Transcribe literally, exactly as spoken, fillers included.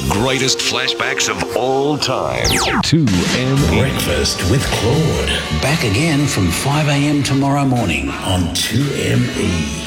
greatest flashbacks of all time. two M E. Breakfast with Claude. Back again from five a.m. tomorrow morning on two M E.